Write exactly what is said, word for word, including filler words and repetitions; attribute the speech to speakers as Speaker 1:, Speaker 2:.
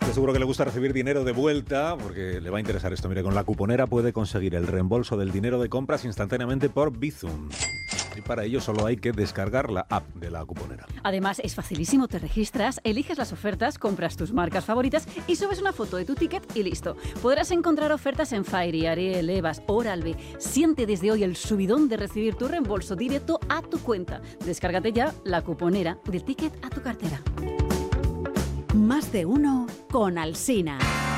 Speaker 1: que seguro que le gusta recibir dinero de vuelta, porque le va a interesar esto. Mire, con la cuponera puede conseguir el reembolso del dinero de compras instantáneamente por Bizum. Y para ello solo hay que descargar la app de la cuponera.
Speaker 2: Además, es facilísimo. Te registras, eliges las ofertas, compras tus marcas favoritas y subes una foto de tu ticket y listo. Podrás encontrar ofertas en Fairy, Ariel, Evas, Oral-B. Siente desde hoy el subidón de recibir tu reembolso directo a tu cuenta. Descárgate ya la cuponera del ticket a tu cartera.
Speaker 3: Más de uno con Alsina.